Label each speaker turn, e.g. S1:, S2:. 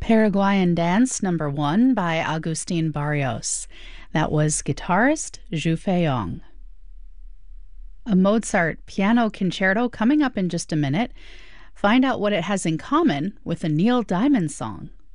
S1: Paraguayan Dance Number 1 by Agustin Barrios. That was guitarist Zhu Feiyong. A Mozart piano concerto coming up in just a minute. Find out what it has in common with a Neil Diamond song